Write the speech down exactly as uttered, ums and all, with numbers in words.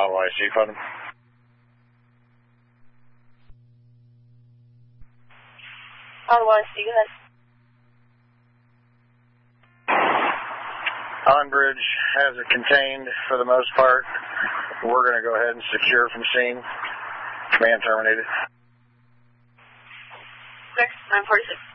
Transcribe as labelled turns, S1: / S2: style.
S1: Ottawa I C, phone.
S2: Ottawa I C, go ahead.
S1: Onbridge has it contained for the most part. We're going to go ahead and secure from scene. Command terminated.
S2: Six, nine forty-six.